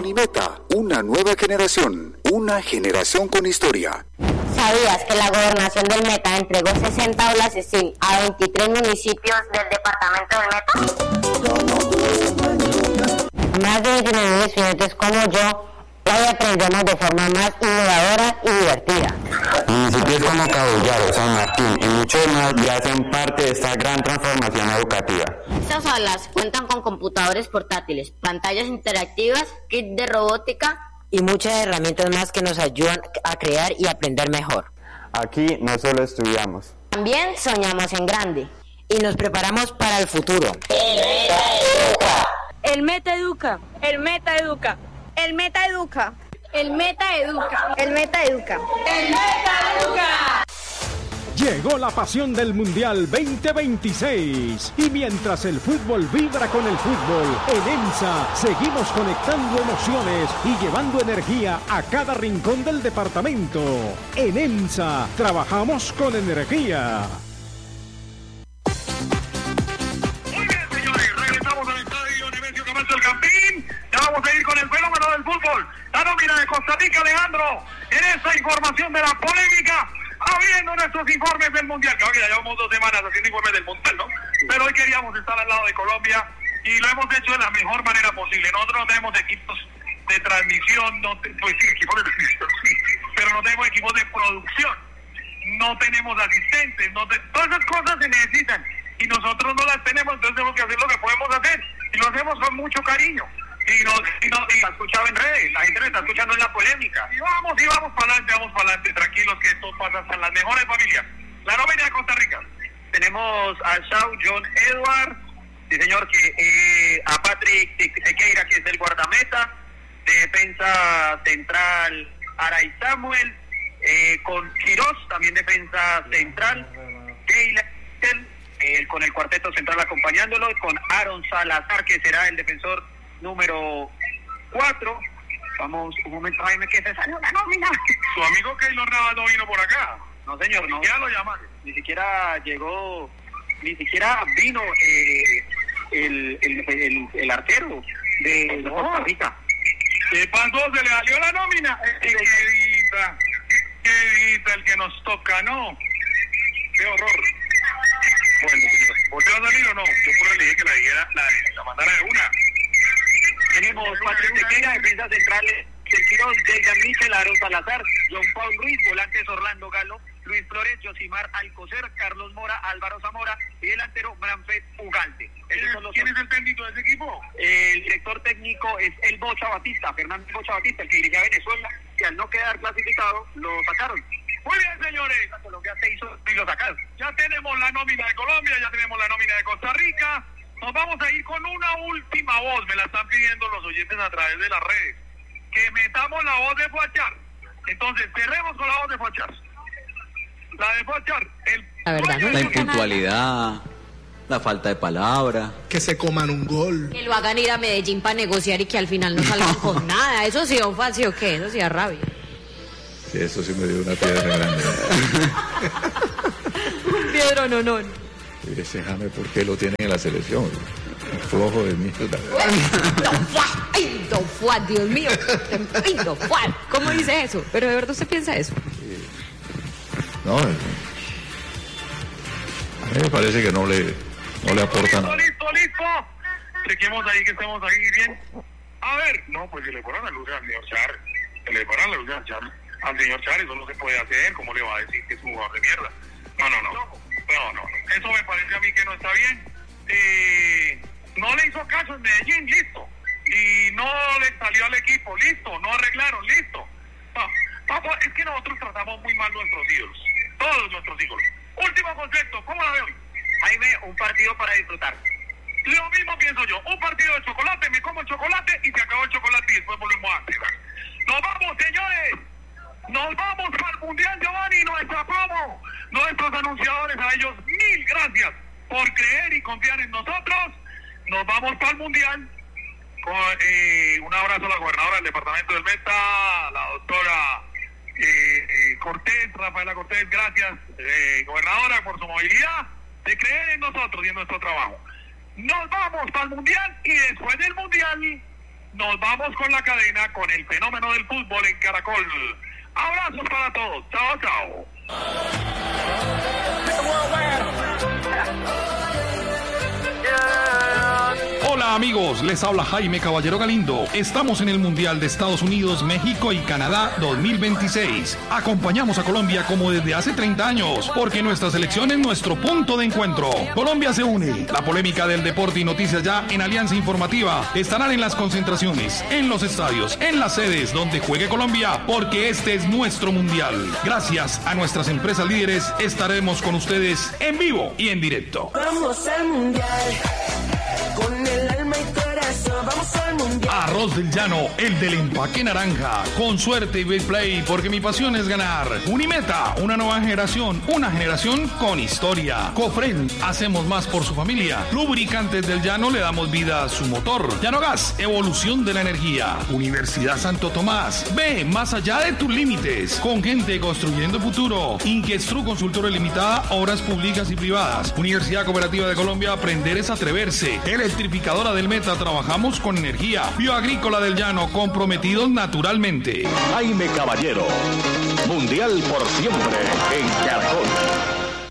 Tolineta, una nueva generación, una generación con historia. ¿Sabías que la gobernación del Meta entregó 60 aulas STEAM a 23 municipios del departamento del Meta? Más de 19 estudiantes como yo hoy aprendemos de forma más innovadora y divertida. Municipios como Cabullaro, San Martín y muchos más ya hacen parte de esta gran transformación educativa. Estas aulas cuentan con computadores portátiles, pantallas interactivas, kit de robótica y muchas herramientas más que nos ayudan a crear y aprender mejor. Aquí no solo estudiamos. También soñamos en grande y nos preparamos para el futuro. El Meta Educa. El Meta Educa. El Meta Educa. El Meta Educa. El Meta Educa. El Meta Educa. Llegó la pasión del Mundial 2026 y mientras el fútbol vibra con el fútbol, en EMSA seguimos conectando emociones y llevando energía a cada rincón del departamento. En EMSA trabajamos con energía. Muy bien, señores, regresamos al estadio Nemesio Camacho del Campín. Ya vamos a ir con el fenómeno del fútbol. La nómina de Costa Rica, Alejandro, en esta información de la polémica. Abriendo nuestros informes del Mundial, claro que ya llevamos 2 semanas haciendo informes del Mundial, ¿no? Pero hoy queríamos estar al lado de Colombia y lo hemos hecho de la mejor manera posible. Nosotros no tenemos equipos de transmisión, pues sí, equipos de transmisión, sí, pero no tenemos equipos de producción, no tenemos asistentes, todas esas cosas se necesitan y nosotros no las tenemos, entonces tenemos que hacer lo que podemos hacer y lo hacemos con mucho cariño. Y la escuchaba en redes, la gente me está escuchando en la polémica. Y vamos para adelante, tranquilos que esto pasa hasta en las mejores familias. La nómina de Costa Rica. Tenemos a Shaw John Edward, sí señor, que a Patrick Sequeira, que es el guardameta, de defensa central Aray Samuel, con Quirós, también defensa central, Keila, con el cuarteto central acompañándolo, con Aaron Salazar, que será el defensor número 4. Vamos, un momento, Jaime, que se salió la nómina. Su amigo Keylor Navas no vino por acá. No, señor, no. Ya lo llamaron. Ni siquiera llegó, ni siquiera vino el arquero de Costa Rica. ¿Qué pasó? ¿Se le salió la nómina? Qué evita el que nos toca, ¿no? Qué horror. Bueno, señor, ¿por qué va a salir o no? Yo por ahí le dije que la mandara de una. Tenemos Patrick Sequeira, defensa central, Quirós, Jason Michel, Aaron Salazar, John Paul Ruiz, volantes Orlando Galo, Luis Flores, Josimar Alcocer, Carlos Mora, Álvaro Zamora y delantero Branfet Ugalde. ¿Quién es el técnico de ese equipo? El director técnico es el Bocha Batista, Fernando Bocha Batista, el que dirige a Venezuela, que al no quedar clasificado lo sacaron. Muy bien, señores, Colombia se hizo y lo sacaron. Ya tenemos la nómina de Colombia, ya tenemos la nómina de Costa Rica. Nos vamos a ir con una última voz, me la están pidiendo los oyentes a través de las redes, que metamos la voz de Fuachar. Entonces, cerremos con la voz de Fuachar. La de Fuachar, la verdad, la impuntualidad, la falta de palabra. Que se coman un gol. Que lo hagan ir a Medellín para negociar y que al final no salgan con nada. ¿Eso sí o fácil o qué? Eso sí da rabia. Sí, eso sí me dio una piedra grande. Un piedro no. Y ese James, ¿por qué lo tienen en la selección? Flojo de mierda. Don Fuad, Dios mío. Don Fuad. ¿Cómo dice eso? ¿Pero de verdad usted piensa eso? Sí. No, a mí me parece que no le aporta nada. Listo. Chequemos ahí que estemos ahí bien. A ver, no, pues que le ponen la luz al señor Char. Que le ponen la luz al señor Char, eso no se puede hacer. ¿Cómo le va a decir que es un jugador de mierda? No, eso me parece a mí que no está bien. No le hizo caso en Medellín, listo. Y no le salió al equipo, listo. No arreglaron, listo. No, es que nosotros tratamos muy mal nuestros ídolos, todos nuestros ídolos. Último concepto, ¿cómo la veo? Jaime, un partido para disfrutar. Lo mismo pienso yo, un partido de chocolate, me como el chocolate y se acabó el chocolate y después volvemos a activar. ¡Nos vamos, señores! ¡Nos vamos para el Mundial, Giovanni! ¡Nuestra promo! Nuestros anunciadores, a ellos 1000 gracias por creer y confiar en nosotros. Nos vamos para el Mundial. Un abrazo a la gobernadora del departamento del Meta, la doctora Cortés, Rafaela Cortés. Gracias, gobernadora, por su movilidad, de creer en nosotros y en nuestro trabajo. Nos vamos para el Mundial y después del Mundial nos vamos con la cadena, con el fenómeno del fútbol en Caracol. Abrazos para todos. Chao, chao. Hola amigos, les habla Jaime Caballero Galindo. Estamos en el Mundial de Estados Unidos, México y Canadá 2026. Acompañamos a Colombia como desde hace 30 años, porque nuestra selección es nuestro punto de encuentro. Colombia se une. La polémica del deporte y noticias ya en Alianza Informativa estarán en las concentraciones, en los estadios, en las sedes donde juegue Colombia, porque este es nuestro Mundial. Gracias a nuestras empresas líderes estaremos con ustedes en vivo y en directo. Vamos al Mundial. Con el alma y corazón, vamos al Mundial. Arroz del Llano, el del empaque naranja. Con suerte y big play, porque mi pasión es ganar. Unimeta, una nueva generación, una generación con historia. Cofren, hacemos más por su familia. Lubricantes del Llano, le damos vida a su motor. Llano Gas, evolución de la energía. Universidad Santo Tomás, ve más allá de tus límites. Con gente construyendo futuro. Inquestru Consultora Limitada, obras públicas y privadas. Universidad Cooperativa de Colombia, aprender es atreverse. Electrificadora del Meta, trabajamos con energía. Bioagrícola del Llano, comprometidos naturalmente. Jaime Caballero, Mundial por siempre en Caracol.